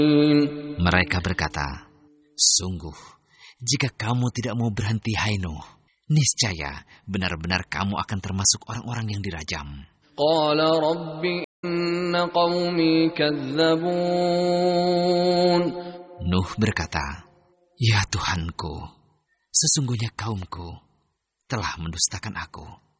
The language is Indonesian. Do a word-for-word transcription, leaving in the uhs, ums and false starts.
Mereka berkata, sungguh, jika kamu tidak mau berhenti, hai Nuh, niscaya benar-benar kamu akan termasuk orang-orang yang dirajam. Qala rabbi inna qaumi kadzabun. Nuh berkata, ya Tuhanku, sesungguhnya kaumku telah mendustakan aku.